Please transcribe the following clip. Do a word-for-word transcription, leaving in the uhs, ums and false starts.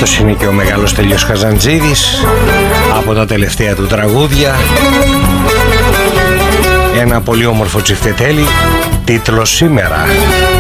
Αυτός είναι και ο μεγάλος Τέλειος Χαζαντζίδης, από τα τελευταία του τραγούδια. Ένα πολύ όμορφο τσιφτετέλι, τίτλος «Σήμερα».